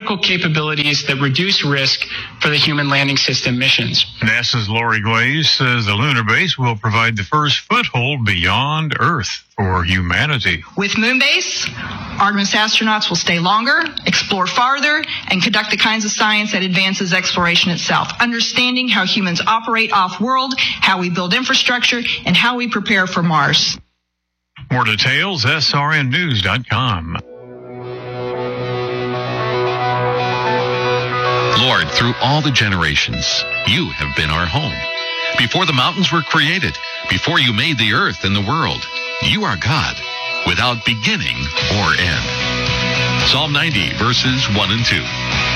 critical capabilities that reduce risk for the Human Landing System missions. NASA's Lori Glaze says the lunar base will provide the first foothold beyond Earth for humanity. With Moonbase, Artemis astronauts will stay longer, explore farther, and conduct the kinds of science that advances exploration itself, understanding how humans operate off-world, how we build infrastructure, and how we prepare for Mars. More details, srnnews.com. Lord, through all the generations, you have been our home. Before the mountains were created, before you made the earth and the world, you are God, without beginning or end. Psalm 90, verses 1 and 2.